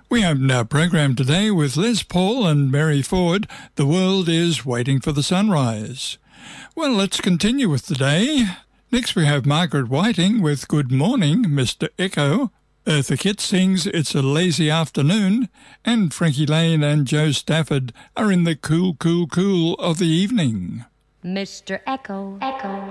We opened our program today with Les Paul and Mary Ford. The world is waiting for the sunrise. Well, let's continue with the day. Next we have Margaret Whiting with Good Morning, Mr. Echo. Eartha Kitt sings It's a Lazy Afternoon. And Frankie Lane and Joe Stafford are in the cool, cool, cool of the evening. Mr. Echo, Echo.